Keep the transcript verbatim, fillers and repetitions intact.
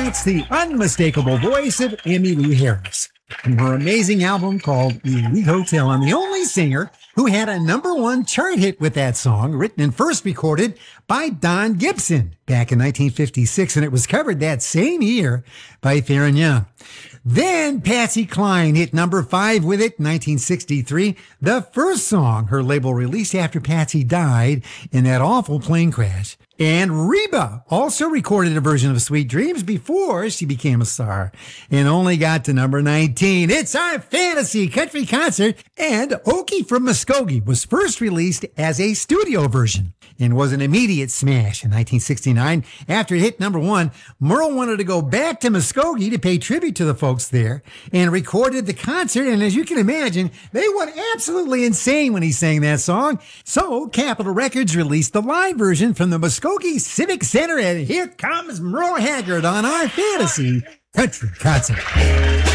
That's the unmistakable voice of Emmylou Harris from her amazing album called Elite Hotel. I'm the only singer who had a number one chart hit with that song, written and first recorded by Don Gibson back in nineteen fifty-six, and it was covered that same year by Theron Young. Then Patsy Cline hit number five with it in nineteen sixty-three, the first song her label released after Patsy died in that awful plane crash. And Reba also recorded a version of Sweet Dreams before she became a star and only got to number nineteen. It's Our Fantasy Country Concert, and Okie from Muskogee was first released as a studio version and was an immediate smash in nineteen sixty-nine. After it hit number one, Merle wanted to go back to Muskogee to pay tribute to the folks there and recorded the concert. And as you can imagine, they went absolutely insane when he sang that song. So Capitol Records released the live version from the Muskogee Civic Center, and here comes Merle Haggard on Our Fantasy Country Concert.